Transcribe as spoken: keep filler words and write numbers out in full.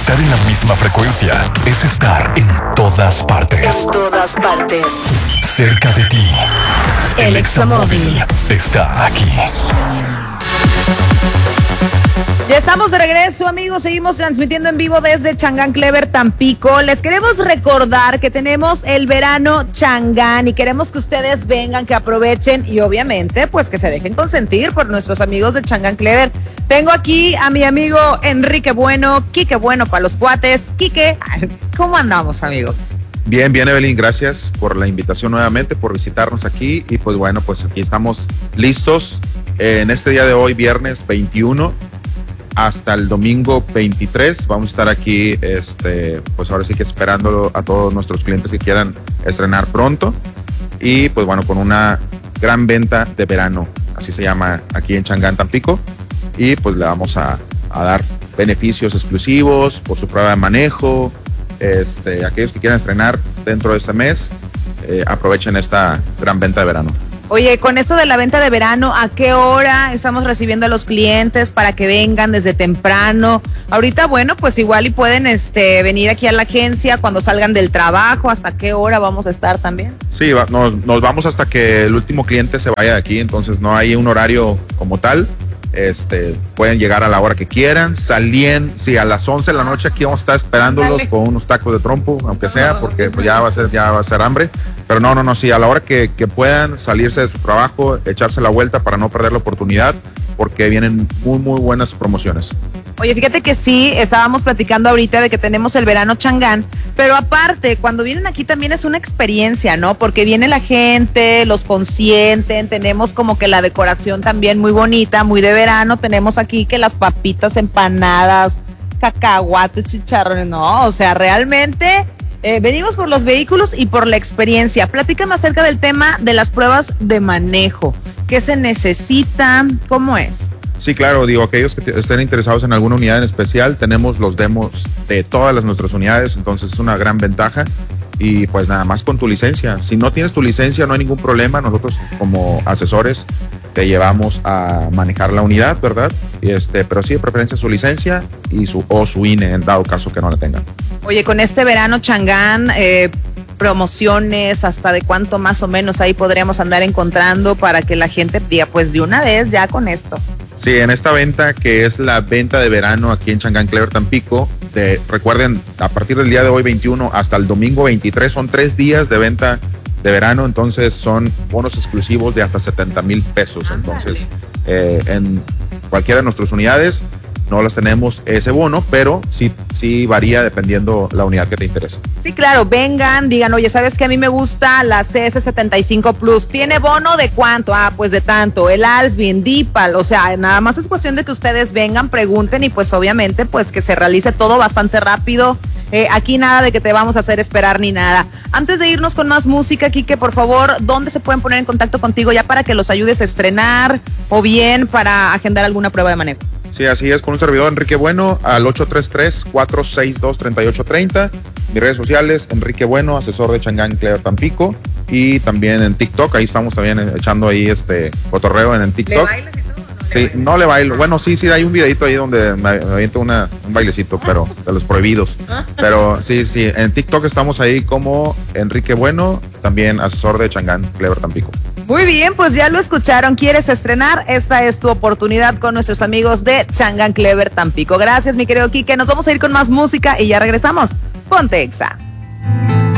Estar en la misma frecuencia es estar en todas partes. En todas partes. Cerca de ti. El Examóvil está aquí. Ya estamos de regreso, amigos. Seguimos transmitiendo en vivo desde Changán Clever, Tampico. Les queremos recordar que tenemos el verano Changán y queremos que ustedes vengan, que aprovechen y obviamente pues que se dejen consentir por nuestros amigos de Changán Clever. Tengo aquí a mi amigo Enrique Bueno, Quique Bueno para los cuates. Quique, ¿cómo andamos, amigo? Bien, bien, Evelyn, gracias por la invitación nuevamente, por visitarnos aquí y pues bueno, pues aquí estamos listos en este día de hoy, viernes veintiuno. Hasta el domingo veintitrés vamos a estar aquí, este, pues ahora sí que esperando a todos nuestros clientes que quieran estrenar pronto y pues bueno, con una gran venta de verano, así se llama aquí en Changán, Tampico, y pues le vamos a, a dar beneficios exclusivos por su prueba de manejo, este, aquellos que quieran estrenar dentro de este mes, eh, aprovechen esta gran venta de verano. Oye, con esto de la venta de verano, ¿a qué hora estamos recibiendo a los clientes para que vengan desde temprano? Ahorita, bueno, pues igual y pueden este, venir aquí a la agencia cuando salgan del trabajo. ¿Hasta qué hora vamos a estar también? Sí, va, nos, nos vamos hasta que el último cliente se vaya de aquí, entonces no hay un horario como tal. Este, pueden llegar a la hora que quieran, salien, sí, a las once de la noche aquí vamos a estar esperándolos Dale. con unos tacos de trompo, aunque sea, porque pues ya va a ser, ya va a ser hambre, pero no, no, no, sí, a la hora que, que puedan salirse de su trabajo, echarse la vuelta para no perder la oportunidad, porque vienen muy, muy buenas promociones. Oye, fíjate que sí, estábamos platicando ahorita de que tenemos el verano Changán, pero aparte, cuando vienen aquí también es una experiencia, ¿no? Porque viene la gente, los consienten, tenemos como que la decoración también muy bonita, muy de verano, tenemos aquí que las papitas empanadas, cacahuates, chicharrones, no, o sea, realmente eh, venimos por los vehículos y por la experiencia. Platícame acerca del tema de las pruebas de manejo, ¿qué se necesita? ¿Cómo es? Sí, claro, digo, aquellos que estén interesados en alguna unidad en especial, tenemos los demos de todas las nuestras unidades, entonces es una gran ventaja y pues nada más con tu licencia. Si no tienes tu licencia no hay ningún problema, nosotros como asesores te llevamos a manejar la unidad, ¿verdad? Y este, pero sí de preferencia su licencia y su o su I N E en dado caso que no la tengan. Oye, con este verano Changán, eh, promociones, hasta de cuánto más o menos ahí podríamos andar encontrando para que la gente diga, pues de una vez ya con esto. Sí, en esta venta que es la venta de verano aquí en Changán Clever, Tampico, de, recuerden, a partir del día de hoy veintiuno hasta el domingo veintitrés son tres días de venta de verano, entonces son bonos exclusivos de hasta setenta mil pesos. Entonces, eh, en cualquiera de nuestras unidades no las tenemos ese bono, pero sí, sí varía dependiendo la unidad que te interese. Sí, claro, vengan, digan, oye, ¿sabes qué? A mí me gusta la C S setenta y cinco Plus, ¿tiene bono de cuánto? Ah, pues de tanto, el Alsvin, Dipal, o sea, nada más es cuestión de que ustedes vengan, pregunten y pues obviamente pues que se realice todo bastante rápido. Eh, aquí nada de que te vamos a hacer esperar ni nada. Antes de irnos con más música, Quique, por favor, ¿dónde se pueden poner en contacto contigo ya para que los ayudes a estrenar o bien para agendar alguna prueba de manejo? Sí, así es, con un servidor Enrique Bueno al ocho tres tres, cuatro seis dos, tres ocho tres cero. Mis redes sociales, Enrique Bueno, asesor de Changán Clever, Tampico, y también en TikTok, ahí estamos también echando ahí este cotorreo en el TikTok. ¿Le bailas y todo? No sí, le no le bailo. Bueno, sí, sí, hay un videito ahí donde me, me aviento una, un bailecito, pero de los prohibidos. Pero sí, sí, en TikTok estamos ahí como Enrique Bueno, también asesor de Changán Clever, Tampico. Muy bien, pues ya lo escucharon. ¿Quieres estrenar? Esta es tu oportunidad con nuestros amigos de Changán Clever, Tampico. Gracias, mi querido Quique. Nos vamos a ir con más música y ya regresamos. Ponte Exa.